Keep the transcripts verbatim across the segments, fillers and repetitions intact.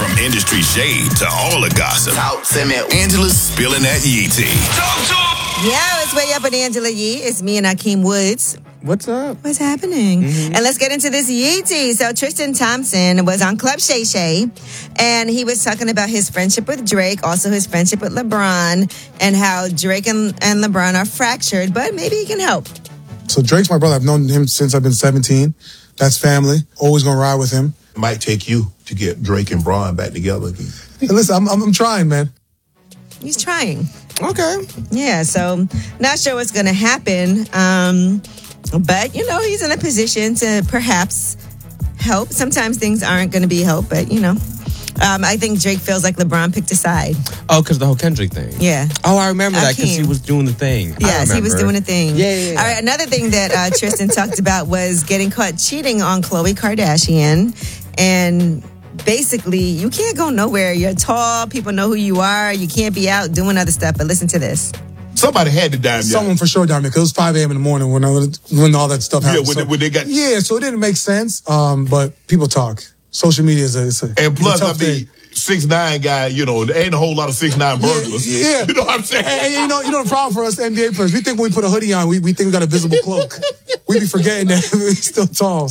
From industry shade to all the gossip, Talk to me. Angela's spilling that Yee tea. Talk to him. Yeah, it's Way Up with Angela Yee. It's me and Akeem Woods. What's up? What's happening? Mm-hmm. And let's get into this Yee tea. So Tristan Thompson was on Club Shay Shay, and he was talking about his friendship with Drake, also his friendship with LeBron, and how Drake and, and LeBron are fractured, but maybe he can help. So Drake's my brother. I've known him since I've been seventeen. That's family. Always gonna ride with him. It might take you to get Drake and Bron back together again. Hey, listen, I'm, I'm, I'm trying, man. He's trying. Okay. Yeah, so not sure what's going to happen. Um, but, you know, he's in a position to perhaps help. Sometimes things aren't going to be help, but, you know. Um, I think Drake feels like LeBron picked a side. Oh, because the whole Kendrick thing. Yeah. Oh, I remember that because he Akeem. was doing the thing. I Yes, he was remember. doing a thing. Yeah, yeah, yeah. All right, another thing that uh, Tristan talked about was getting caught cheating on Khloe Kardashian. And basically, you can't go nowhere. You're tall. People know who you are. You can't be out doing other stuff. But listen to this. Somebody had to dime Someone down. for sure down there, because it was five a.m. in the morning when, I, when all that stuff Yeah, happened. when, So- they, when they got... yeah, so it didn't make sense, um, but people talk. Social media is a, it's a, And plus, it's a I tough mean, thing. six nine guy, you know, there ain't a whole lot of six nine burglars. Yeah, yeah. You know what I'm saying? And, and you know, you know the problem for us N B A players. We think when we put a hoodie on, we, we think we got a visible cloak. We be forgetting that we're still tall.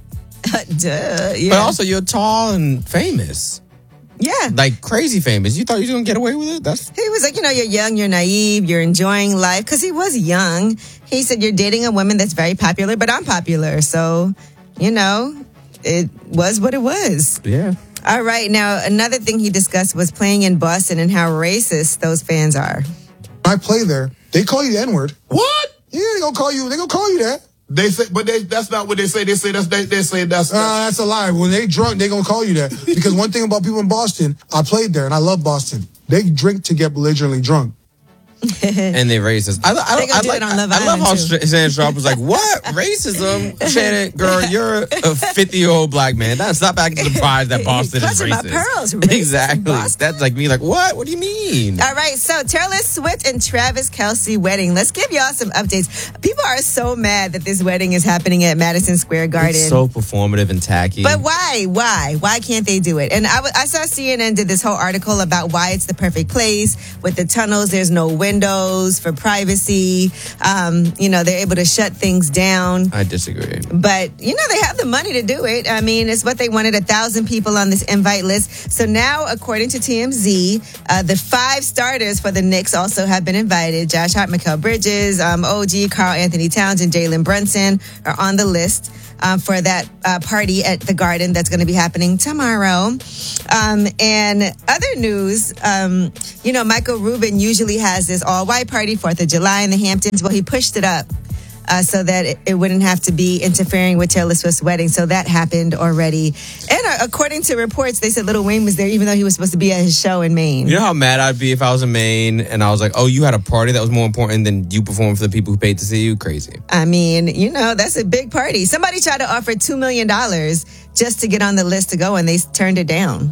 Duh. Yeah. But also, you're tall and famous. yeah. Like, crazy famous. You thought you were going to get away with it? That's He was like, you know, you're young, you're naive, you're enjoying life. Because he was young. He said, you're dating a woman that's very popular, but I'm popular. So, you know, it was what it was. yeah. All right. Now, another thing he discussed was playing in Boston and how racist those fans are. I play there. They call you the N-word. What? Yeah, they gonna call you. They gonna call you that. They say, but they, that's not what they say. They say that's they, they say that's. Uh, that's a lie. When they drunk, they gonna call you that. Because one thing about people in Boston, I played there and I love Boston. They drink to get belligerently drunk. And they racist. I, I, They gonna I, do like, it on Love I love Island, how too. Sh- Shannon Sharp was like, what? Racism? Shannon, girl, you're a fifty-year-old black man. That's not acting surprised that Boston is Clutching my racist. pearls, racist in Exactly. Boston. That's like me like, what? What do you mean? All right, so Taylor Swift and Travis Kelce wedding. Let's give y'all some updates. People are so mad that this wedding is happening at Madison Square Garden. It's so performative and tacky. But why? Why? Why can't they do it? And I, w- I saw C N N did this whole article about why it's the perfect place with the tunnels. There's no windows for privacy. Um, you know, they're able to shut things down. I disagree. But, you know, they have the money to do it. I mean, it's what they wanted, a thousand people on this invite list. So now, according to T M Z, uh, the five starters for the Knicks also have been invited. Josh Hart, Mikal Bridges, um, O G, Carl Anthony Towns, and Jalen Brunson are on the list. Um, for that uh, party at the Garden that's going to be happening tomorrow. Um, and other news, um, you know, Michael Rubin usually has this all-white party, fourth of July in the Hamptons. Well, he pushed it up uh, so that it, it wouldn't have to be interfering with Taylor Swift's wedding. So that happened already. And uh, according to reports, they said Lil Wayne was there, even though he was supposed to be at his show in Maine. You know how mad I'd be if I was in Maine and I was like, oh, you had a party that was more important than you performed for the people who paid to see you? Crazy. I mean, you know, that's a big party. Somebody tried to offer two million dollars just to get on the list to go, and they turned it down.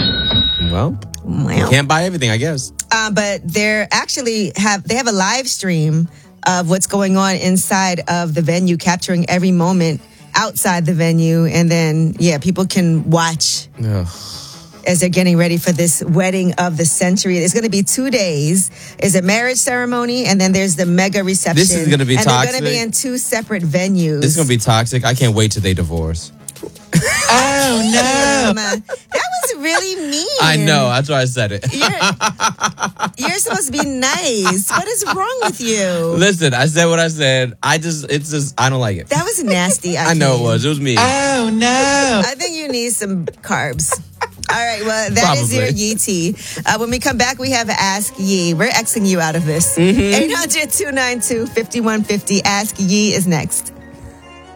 Well, Wow. you can't buy everything, I guess. Uh, but they're actually have they have a live stream of what's going on inside of the venue, capturing every moment outside the venue, and then yeah, people can watch Ugh. as they're getting ready for this wedding of the century. It's going to be two days. There's a marriage ceremony, and then there's the mega reception. This is gonna be and toxic. they're going to be in two separate venues. This is going to be toxic. I can't wait till they divorce. Oh no, that was really mean. I know. That's why I said it. You're, you're supposed to be nice. What is wrong with you? Listen, I said what I said. I just, it's just, I don't like it. That was nasty. I, I know it can't. was. It was me. Oh no! I think you need some carbs. All right, well, that is your Probably. Yee tea. Uh, when we come back, we have Ask Yee. We're Xing you out of this. Mm-hmm. eight hundred, two nine two, five one five zero. Ask Yee is next.